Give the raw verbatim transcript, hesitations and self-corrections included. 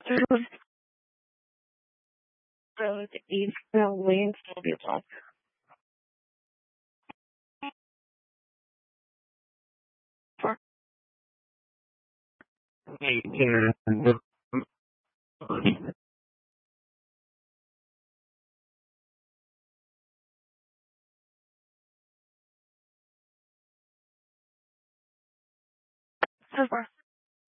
road is going to be long. For me here, super.